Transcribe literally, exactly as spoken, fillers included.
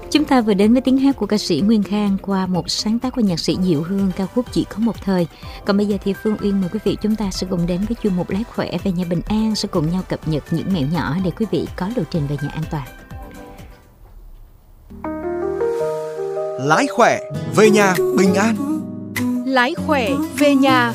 Chúng ta vừa đến với tiếng hát của ca sĩ Nguyên Khang qua một sáng tác của nhạc sĩ Diệu Hương, ca khúc Chỉ Có Một Thời. Còn bây giờ thì Phương Uyên mời quý vị chúng ta sẽ cùng đến với chuyên mục Lái Khỏe về nhà bình an, sẽ cùng nhau cập nhật những mẹo nhỏ để quý vị có lộ trình về nhà an toàn. Lái khỏe về nhà bình an. Lái khỏe về nhà